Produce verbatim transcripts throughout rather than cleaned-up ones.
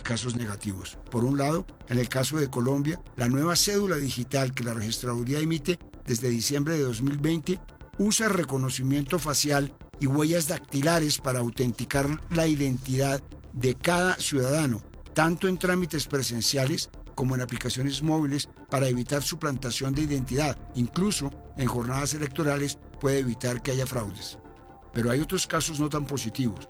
casos negativos. Por un lado, en el caso de Colombia, la nueva cédula digital que la registraduría emite desde diciembre de dos mil veinte usa reconocimiento facial y huellas dactilares para autenticar la identidad de cada ciudadano, tanto en trámites presenciales como en aplicaciones móviles, para evitar suplantación de identidad. Incluso en jornadas electorales puede evitar que haya fraudes. Pero hay otros casos no tan positivos.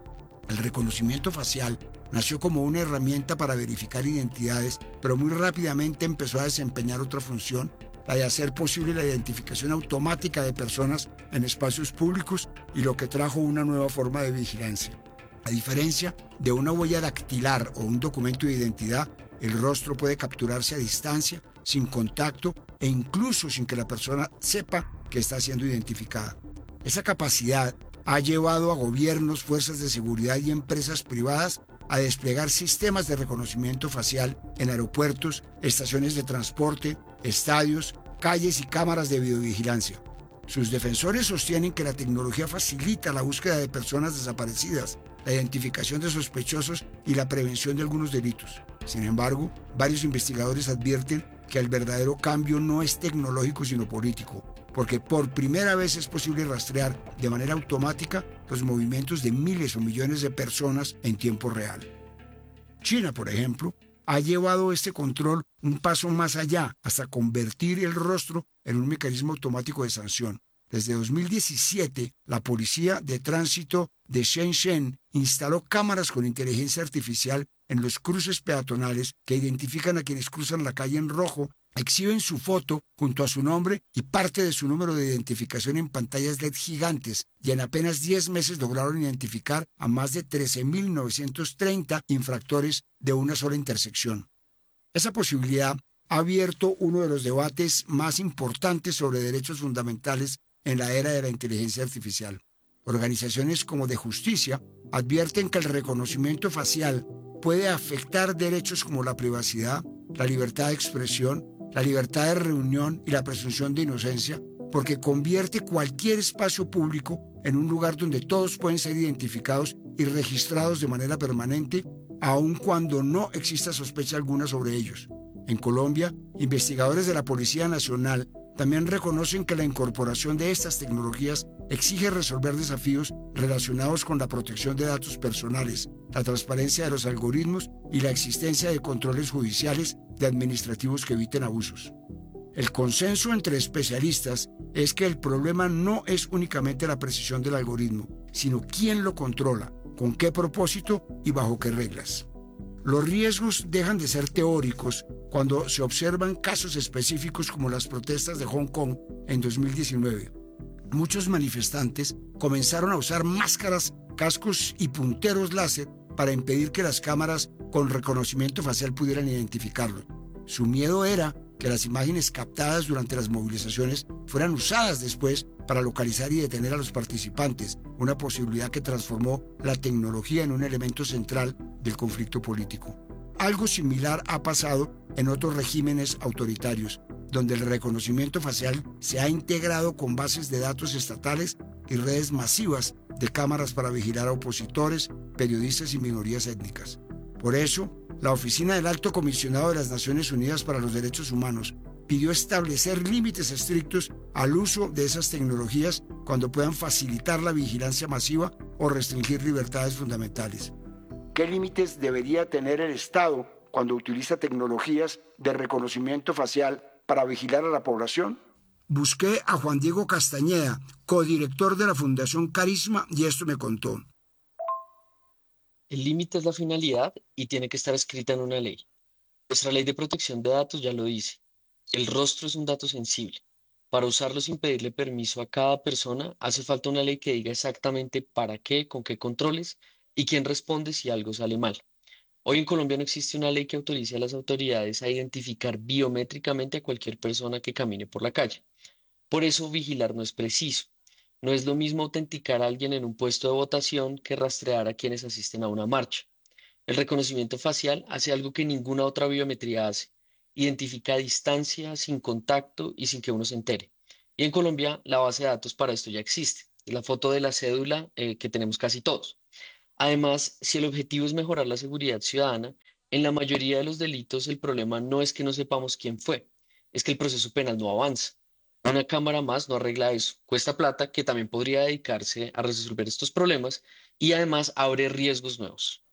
El reconocimiento facial nació como una herramienta para verificar identidades, pero muy rápidamente empezó a desempeñar otra función, la de hacer posible la identificación automática de personas en espacios públicos, y lo que trajo una nueva forma de vigilancia. A diferencia de una huella dactilar o un documento de identidad, el rostro puede capturarse a distancia, sin contacto e incluso sin que la persona sepa que está siendo identificada. Esa capacidad ha llevado a gobiernos, fuerzas de seguridad y empresas privadas a desplegar sistemas de reconocimiento facial en aeropuertos, estaciones de transporte, estadios, calles y cámaras de videovigilancia. Sus defensores sostienen que la tecnología facilita la búsqueda de personas desaparecidas, la identificación de sospechosos y la prevención de algunos delitos. Sin embargo, varios investigadores advierten que el verdadero cambio no es tecnológico sino político, porque por primera vez es posible rastrear de manera automática los movimientos de miles o millones de personas en tiempo real. China, por ejemplo, ha llevado este control un paso más allá, hasta convertir el rostro en un mecanismo automático de sanción. Desde dos mil diecisiete, la Policía de Tránsito de Shenzhen instaló cámaras con inteligencia artificial en los cruces peatonales que identifican a quienes cruzan la calle en rojo, exhiben su foto junto a su nombre y parte de su número de identificación en pantallas L E D gigantes, y en apenas diez meses lograron identificar a más de trece mil novecientos treinta infractores de una sola intersección. Esa posibilidad ha abierto uno de los debates más importantes sobre derechos fundamentales en la era de la inteligencia artificial. Organizaciones como de justicia advierten que el reconocimiento facial puede afectar derechos como la privacidad, la libertad de expresión, la libertad de reunión y la presunción de inocencia, porque convierte cualquier espacio público en un lugar donde todos pueden ser identificados y registrados de manera permanente, aun cuando no exista sospecha alguna sobre ellos. En Colombia, investigadores de la Policía Nacional también reconocen que la incorporación de estas tecnologías exige resolver desafíos relacionados con la protección de datos personales, la transparencia de los algoritmos y la existencia de controles judiciales y administrativos que eviten abusos. El consenso entre especialistas es que el problema no es únicamente la precisión del algoritmo, sino quién lo controla, con qué propósito y bajo qué reglas. Los riesgos dejan de ser teóricos cuando se observan casos específicos como las protestas de Hong Kong en dos mil diecinueve. Muchos manifestantes comenzaron a usar máscaras, cascos y punteros láser para impedir que las cámaras con reconocimiento facial pudieran identificarlo. Su miedo era que las imágenes captadas durante las movilizaciones fueran usadas después para localizar y detener a los participantes, una posibilidad que transformó la tecnología en un elemento central del conflicto político. Algo similar ha pasado en otros regímenes autoritarios, donde el reconocimiento facial se ha integrado con bases de datos estatales y redes masivas de cámaras para vigilar a opositores, periodistas y minorías étnicas. Por eso, la Oficina del Alto Comisionado de las Naciones Unidas para los Derechos Humanos pidió establecer límites estrictos al uso de esas tecnologías cuando puedan facilitar la vigilancia masiva o restringir libertades fundamentales. ¿Qué límites debería tener el Estado cuando utiliza tecnologías de reconocimiento facial para vigilar a la población? Busqué a Juan Diego Castañeda, codirector de la Fundación Carisma, y esto me contó. El límite es la finalidad y tiene que estar escrita en una ley. Nuestra ley de protección de datos ya lo dice. El rostro es un dato sensible. Para usarlo sin pedirle permiso a cada persona, hace falta una ley que diga exactamente para qué, con qué controles y quién responde si algo sale mal. Hoy en Colombia no existe una ley que autorice a las autoridades a identificar biométricamente a cualquier persona que camine por la calle. Por eso vigilar no es preciso. No es lo mismo autenticar a alguien en un puesto de votación que rastrear a quienes asisten a una marcha. El reconocimiento facial hace algo que ninguna otra biometría hace. Identifica a distancia, sin contacto y sin que uno se entere. Y en Colombia la base de datos para esto ya existe. Es la foto de la cédula eh, que tenemos casi todos. Además, si el objetivo es mejorar la seguridad ciudadana, en la mayoría de los delitos el problema no es que no sepamos quién fue, es que el proceso penal no avanza. Una cámara más no arregla eso, cuesta plata que también podría dedicarse a resolver estos problemas y además abre riesgos nuevos.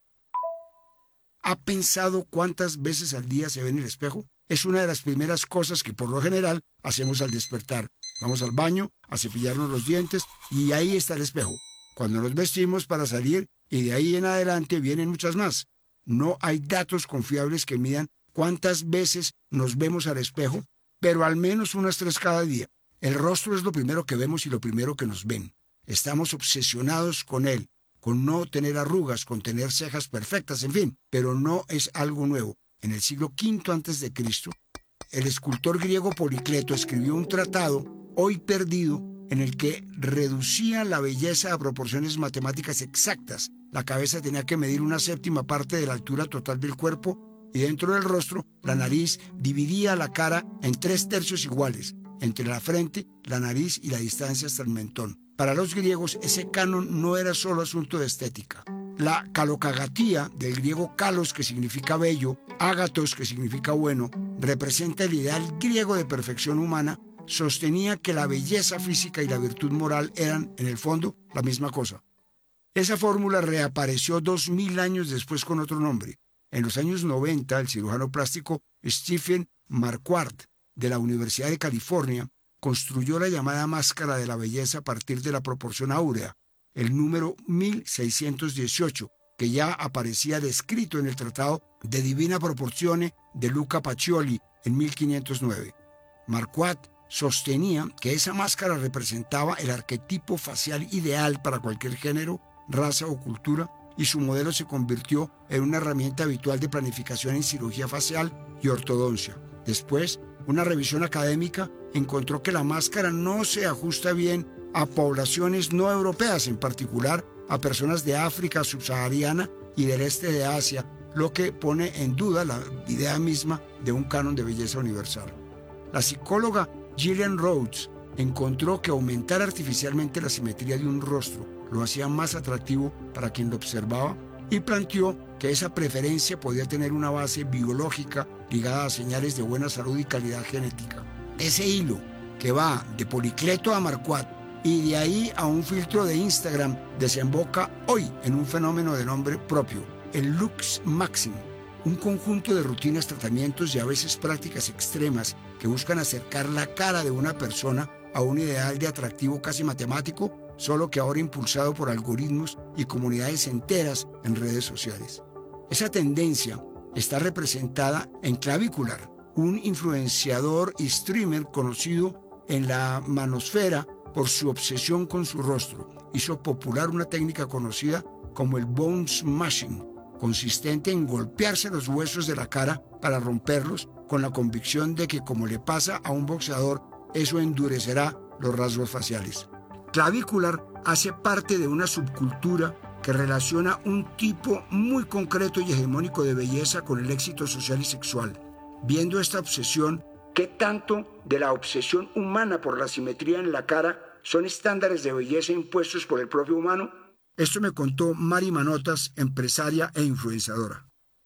¿Ha pensado cuántas veces al día se ve en el espejo? Es una de las primeras cosas que por lo general hacemos al despertar. Vamos al baño a cepillarnos los dientes y ahí está el espejo. Cuando nos vestimos para salir y de ahí en adelante vienen muchas más. No hay datos confiables que midan cuántas veces nos vemos al espejo, pero al menos unas tres cada día. El rostro es lo primero que vemos y lo primero que nos ven. Estamos obsesionados con él, con no tener arrugas, con tener cejas perfectas, en fin, pero no es algo nuevo. En el siglo quinto antes de Cristo, el escultor griego Policleto escribió un tratado, hoy perdido, en el que reducía la belleza a proporciones matemáticas exactas. La cabeza tenía que medir una séptima parte de la altura total del cuerpo y dentro del rostro, la nariz dividía la cara en tres tercios iguales, entre la frente, la nariz y la distancia hasta el mentón. Para los griegos, ese canon no era solo asunto de estética. La calocagatía, del griego kalos, que significa bello, ágatos, que significa bueno, representa el ideal griego de perfección humana, sostenía que la belleza física y la virtud moral eran, en el fondo, la misma cosa. Esa fórmula reapareció dos mil años después con otro nombre. En los años noventa, el cirujano plástico Stephen Marquardt, de la Universidad de California, construyó la llamada máscara de la belleza a partir de la proporción áurea, el número mil seiscientos dieciocho, que ya aparecía descrito en el Tratado de Divina Proporzione de Luca Pacioli en mil quinientos nueve. Marquardt sostenía que esa máscara representaba el arquetipo facial ideal para cualquier género, raza o cultura, y su modelo se convirtió en una herramienta habitual de planificación en cirugía facial y ortodoncia. Después, una revisión académica encontró que la máscara no se ajusta bien a poblaciones no europeas, en particular a personas de África subsahariana y del este de Asia, lo que pone en duda la idea misma de un canon de belleza universal. La psicóloga Gillian Rhodes encontró que aumentar artificialmente la simetría de un rostro lo hacía más atractivo para quien lo observaba y planteó que esa preferencia podía tener una base biológica ligada a señales de buena salud y calidad genética. Ese hilo que va de Policleto a Marquardt y de ahí a un filtro de Instagram desemboca hoy en un fenómeno de nombre propio, el Lux Maxim, un conjunto de rutinas, tratamientos y a veces prácticas extremas que buscan acercar la cara de una persona a un ideal de atractivo casi matemático, solo que ahora impulsado por algoritmos y comunidades enteras en redes sociales. Esa tendencia está representada en Clavicular, un influenciador y streamer conocido en la manosfera por su obsesión con su rostro. Hizo popular una técnica conocida como el bone smashing, consistente en golpearse los huesos de la cara para romperlos, con la convicción de que, como le pasa a un boxeador, eso endurecerá los rasgos faciales. Clavicular hace parte de una subcultura que relaciona un tipo muy concreto y hegemónico de belleza con el éxito social y sexual. Viendo esta obsesión, ¿qué tanto de la obsesión humana por la simetría en la cara son estándares de belleza impuestos por el propio humano? Esto me contó Mari Manotas, empresaria e influenciadora.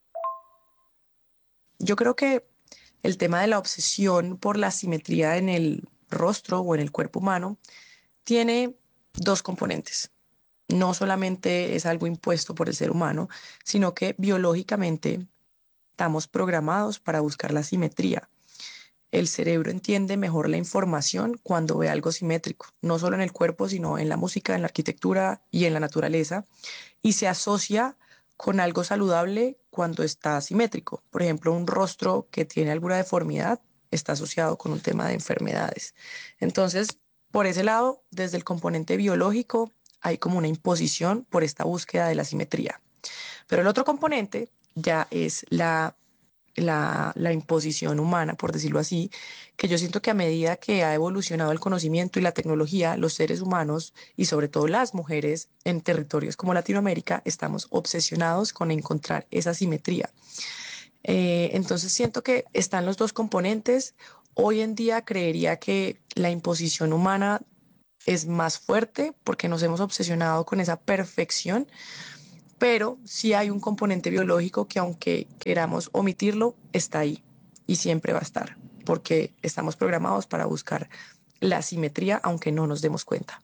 Yo creo que el tema de la obsesión por la simetría en el rostro o en el cuerpo humano tiene dos componentes. No solamente es algo impuesto por el ser humano, sino que biológicamente estamos programados para buscar la simetría. El cerebro entiende mejor la información cuando ve algo simétrico, no solo en el cuerpo, sino en la música, en la arquitectura y en la naturaleza, y se asocia con algo saludable cuando está simétrico. Por ejemplo, un rostro que tiene alguna deformidad está asociado con un tema de enfermedades. Entonces, por ese lado, desde el componente biológico, hay como una imposición por esta búsqueda de la simetría. Pero el otro componente ya es la, la, la imposición humana, por decirlo así, que yo siento que a medida que ha evolucionado el conocimiento y la tecnología, los seres humanos y sobre todo las mujeres en territorios como Latinoamérica estamos obsesionados con encontrar esa simetría. Eh, entonces siento que están los dos componentes. Hoy en día creería que la imposición humana es más fuerte porque nos hemos obsesionado con esa perfección, pero sí hay un componente biológico que aunque queramos omitirlo, está ahí y siempre va a estar, porque estamos programados para buscar la simetría aunque no nos demos cuenta.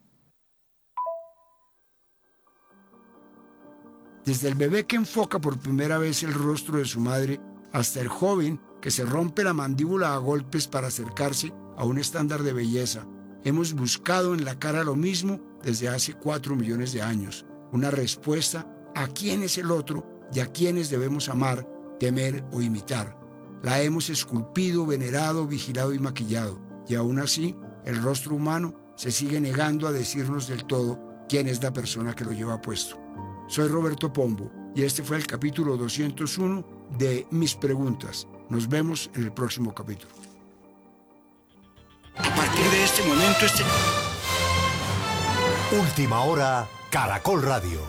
Desde el bebé que enfoca por primera vez el rostro de su madre hasta el joven que se rompe la mandíbula a golpes para acercarse a un estándar de belleza, hemos buscado en la cara lo mismo desde hace cuatro millones de años, una respuesta a quién es el otro y a quienes debemos amar, temer o imitar. La hemos esculpido, venerado, vigilado y maquillado, y aún así el rostro humano se sigue negando a decirnos del todo quién es la persona que lo lleva puesto. Soy Roberto Pombo y este fue el capítulo doscientos uno de Mis Preguntas. Nos vemos en el próximo capítulo. A partir de este momento, este... Última hora, Caracol Radio.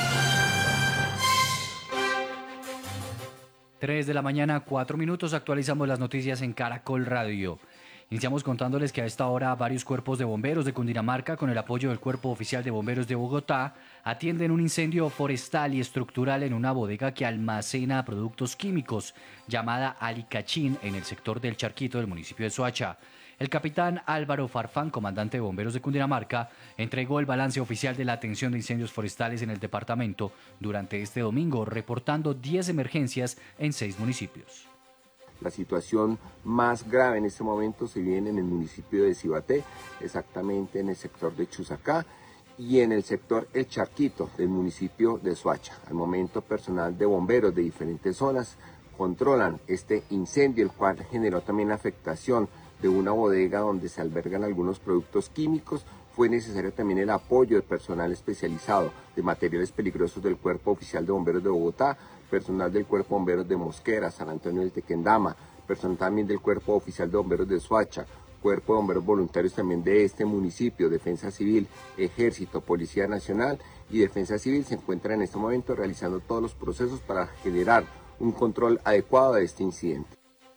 tres de la mañana, cuatro minutos, actualizamos las noticias en Caracol Radio. Iniciamos contándoles que a esta hora varios cuerpos de bomberos de Cundinamarca, con el apoyo del Cuerpo Oficial de Bomberos de Bogotá, atienden un incendio forestal y estructural en una bodega que almacena productos químicos, llamada Alicachín, en el sector del Charquito del municipio de Soacha. El capitán Álvaro Farfán, comandante de bomberos de Cundinamarca, entregó el balance oficial de la atención de incendios forestales en el departamento durante este domingo, reportando diez emergencias en seis municipios. La situación más grave en este momento se viene en el municipio de Cibaté, exactamente en el sector de Chusacá y en el sector El Charquito del municipio de Soacha. Al momento, personal de bomberos de diferentes zonas controlan este incendio, el cual generó también afectación de una bodega donde se albergan algunos productos químicos. Fue necesario también el apoyo de personal especializado de materiales peligrosos del Cuerpo Oficial de Bomberos de Bogotá, personal del Cuerpo de Bomberos de Mosquera, San Antonio del Tequendama, personal también del Cuerpo Oficial de Bomberos de Soacha, Cuerpo de Bomberos Voluntarios también de este municipio, Defensa Civil, Ejército, Policía Nacional y Defensa Civil se encuentran en este momento realizando todos los procesos para generar un control adecuado de este incidente.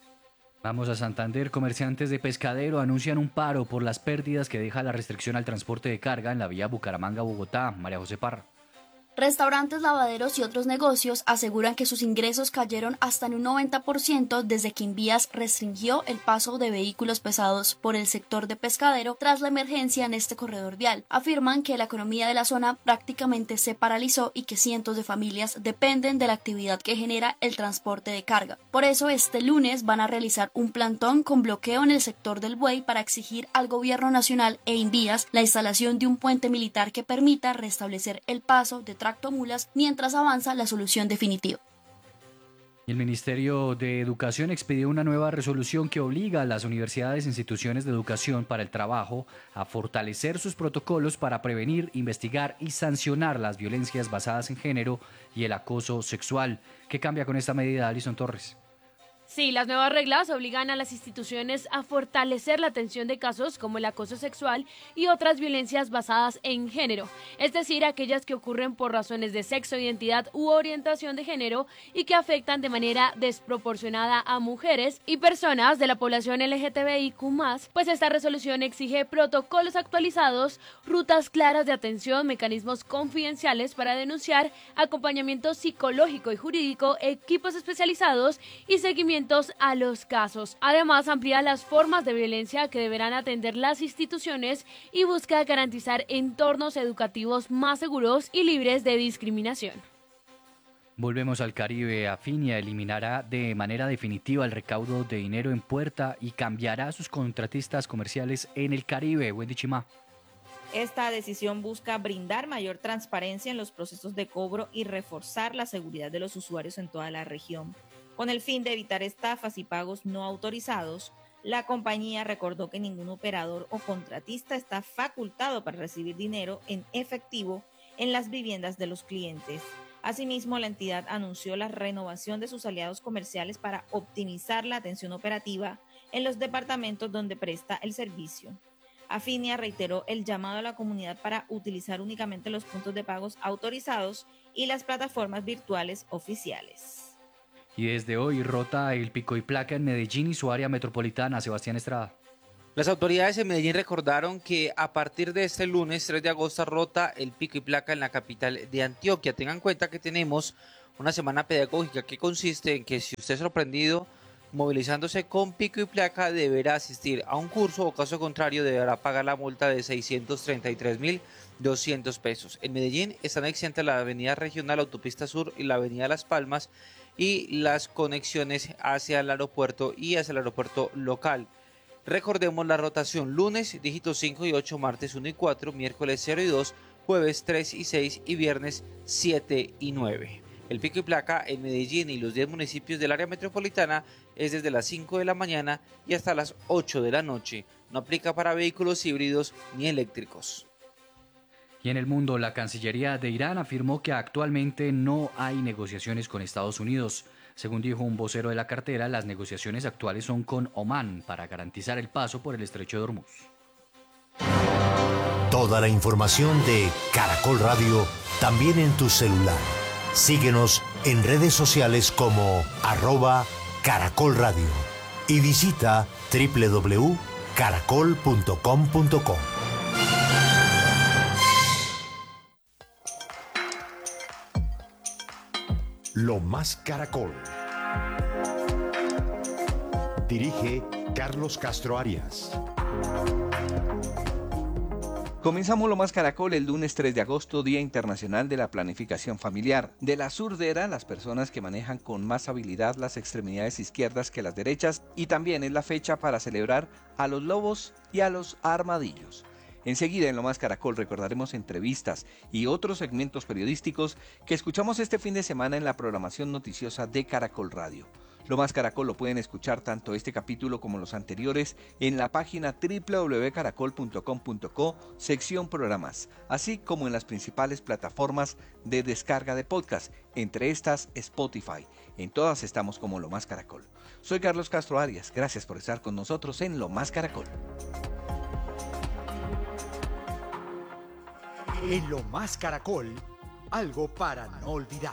Vamos a Santander. Comerciantes de Pescadero anuncian un paro por las pérdidas que deja la restricción al transporte de carga en la vía Bucaramanga-Bogotá. María José Parra. Restaurantes, lavaderos y otros negocios aseguran que sus ingresos cayeron hasta en un noventa por ciento desde que Invías restringió el paso de vehículos pesados por el sector de Pescadero tras la emergencia en este corredor vial. Afirman que la economía de la zona prácticamente se paralizó y que cientos de familias dependen de la actividad que genera el transporte de carga. Por eso, este lunes van a realizar un plantón con bloqueo en el sector del Buey para exigir al gobierno nacional e Invías la instalación de un puente militar que permita restablecer el paso de tractomulas mientras avanza la solución definitiva. El Ministerio de Educación expidió una nueva resolución que obliga a las universidades e instituciones de educación para el trabajo a fortalecer sus protocolos para prevenir, investigar y sancionar las violencias basadas en género y el acoso sexual. ¿Qué cambia con esta medida, Alison Torres? Sí, las nuevas reglas obligan a las instituciones a fortalecer la atención de casos como el acoso sexual y otras violencias basadas en género, es decir, aquellas que ocurren por razones de sexo, identidad u orientación de género y que afectan de manera desproporcionada a mujeres y personas de la población L G T B I Q más, pues esta resolución exige protocolos actualizados, rutas claras de atención, mecanismos confidenciales para denunciar, acompañamiento psicológico y jurídico, equipos especializados y seguimiento a los casos. Además, amplía las formas de violencia que deberán atender las instituciones y busca garantizar entornos educativos más seguros y libres de discriminación. Volvemos al Caribe. Afinia eliminará de manera definitiva el recaudo de dinero en puerta y cambiará a sus contratistas comerciales en el Caribe. Wendy Chimá. Esta decisión busca brindar mayor transparencia en los procesos de cobro y reforzar la seguridad de los usuarios en toda la región. Con el fin de evitar estafas y pagos no autorizados, la compañía recordó que ningún operador o contratista está facultado para recibir dinero en efectivo en las viviendas de los clientes. Asimismo, la entidad anunció la renovación de sus aliados comerciales para optimizar la atención operativa en los departamentos donde presta el servicio. Afinia reiteró el llamado a la comunidad para utilizar únicamente los puntos de pagos autorizados y las plataformas virtuales oficiales. Y desde hoy rota el pico y placa en Medellín y su área metropolitana. Sebastián Estrada. Las autoridades en Medellín recordaron que a partir de este lunes tres de agosto rota el pico y placa en la capital de Antioquia. Tengan en cuenta que tenemos una semana pedagógica que consiste en que si usted es sorprendido movilizándose con pico y placa deberá asistir a un curso o caso contrario deberá pagar la multa de seiscientos treinta y tres mil doscientos pesos. En Medellín están exentas la avenida regional, autopista sur y la avenida Las Palmas y las conexiones hacia el aeropuerto y hacia el aeropuerto local. Recordemos la rotación: lunes, dígitos cinco y ocho, martes uno y cuatro, miércoles cero y dos, jueves tres y seis y viernes siete y nueve. El pico y placa en Medellín y los diez municipios del área metropolitana es desde las cinco de la mañana y hasta las ocho de la noche. No aplica para vehículos híbridos ni eléctricos. Y en el mundo, la Cancillería de Irán afirmó que actualmente no hay negociaciones con Estados Unidos. Según dijo un vocero de la cartera, las negociaciones actuales son con Omán para garantizar el paso por el estrecho de Hormuz. Toda la información de Caracol Radio también en tu celular. Síguenos en redes sociales como arroba Caracol Radio y visita doble u doble u doble u punto caracol punto com punto co. Lo más Caracol. Dirige Carlos Castro Arias. Comenzamos Lo Más Caracol el lunes tres de agosto, Día Internacional de la Planificación Familiar. De la surdera, las personas que manejan con más habilidad las extremidades izquierdas que las derechas, y también es la fecha para celebrar a los lobos y a los armadillos. Enseguida en Lo Más Caracol recordaremos entrevistas y otros segmentos periodísticos que escuchamos este fin de semana en la programación noticiosa de Caracol Radio. Lo Más Caracol lo pueden escuchar tanto este capítulo como los anteriores en la página doble u doble u doble u punto caracol punto com punto co, sección programas, así como en las principales plataformas de descarga de podcast, entre estas Spotify. En todas estamos como Lo Más Caracol. Soy Carlos Castro Arias, gracias por estar con nosotros en Lo Más Caracol. En Lo Más Caracol, algo para no olvidar.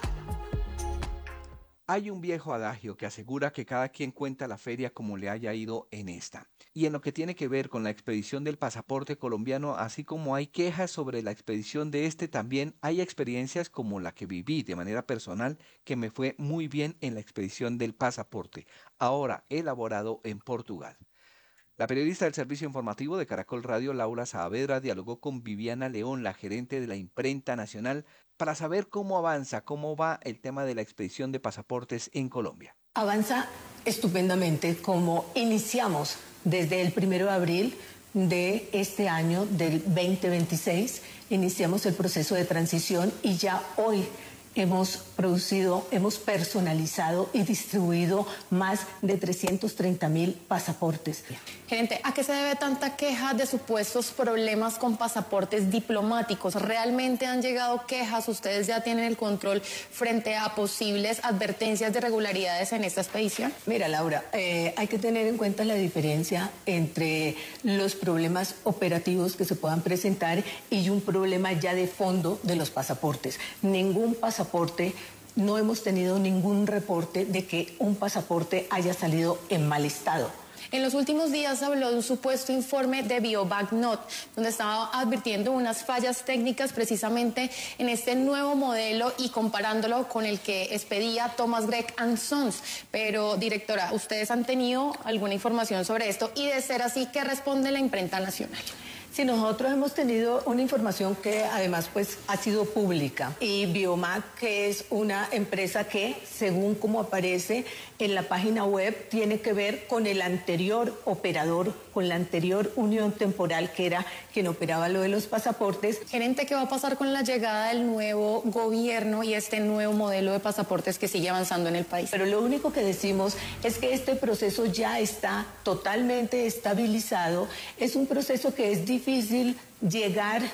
Hay un viejo adagio que asegura que cada quien cuenta la feria como le haya ido en esta. Y en lo que tiene que ver con la expedición del pasaporte colombiano, así como hay quejas sobre la expedición de este, también hay experiencias como la que viví de manera personal, que me fue muy bien en la expedición del pasaporte, ahora elaborado en Portugal. La periodista del servicio informativo de Caracol Radio, Laura Saavedra, dialogó con Viviana León, la gerente de la Imprenta Nacional, para saber cómo avanza, cómo va el tema de la expedición de pasaportes en Colombia. Avanza estupendamente, como iniciamos desde el primero de abril de este año, del veinte veintiséis, iniciamos el proceso de transición y ya hoy hemos producido, hemos personalizado y distribuido más de trescientos treinta mil pasaportes. Gerente, ¿a qué se debe tanta queja de supuestos problemas con pasaportes diplomáticos? ¿Realmente han llegado quejas? ¿Ustedes ya tienen el control frente a posibles advertencias de irregularidades en esta expedición? Mira, Laura, eh, hay que tener en cuenta la diferencia entre los problemas operativos que se puedan presentar y un problema ya de fondo de los pasaportes. Ningún pasaporte, no hemos tenido ningún reporte de que un pasaporte haya salido en mal estado. En los últimos días habló de un supuesto informe de BioBankNot, donde estaba advirtiendo unas fallas técnicas precisamente en este nuevo modelo y comparándolo con el que expedía Thomas Gregg and Sons. Pero, directora, ¿ustedes han tenido alguna información sobre esto? Y de ser así, ¿qué responde la Imprenta Nacional? Sí, nosotros hemos tenido una información que además pues ha sido pública, y Biomac, que es una empresa que, según como aparece en la página web, tiene que ver con el anterior operador, con la anterior unión temporal que era quien operaba lo de los pasaportes. Gerente, ¿qué va a pasar con la llegada del nuevo gobierno y este nuevo modelo de pasaportes que sigue avanzando en el país? Pero lo único que decimos es que este proceso ya está totalmente estabilizado. Es un proceso que es difícil difícil llegar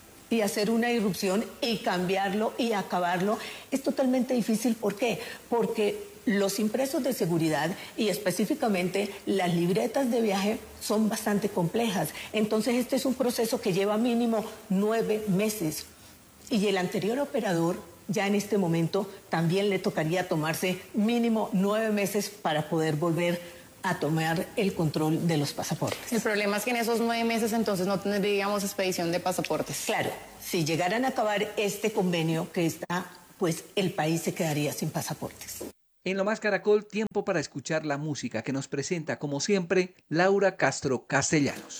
y hacer una irrupción y cambiarlo y acabarlo. Es totalmente difícil. ¿Por qué? Porque los impresos de seguridad y específicamente las libretas de viaje son bastante complejas. Entonces este es un proceso que lleva mínimo nueve meses. Y el anterior operador ya en este momento también le tocaría tomarse mínimo nueve meses para poder volver a tomar el control de los pasaportes. El problema es que en esos nueve meses entonces no tendríamos expedición de pasaportes. Claro, si llegaran a acabar este convenio que está, pues el país se quedaría sin pasaportes. En Lo Más Caracol, tiempo para escuchar la música que nos presenta, como siempre, Laura Castro Castellanos.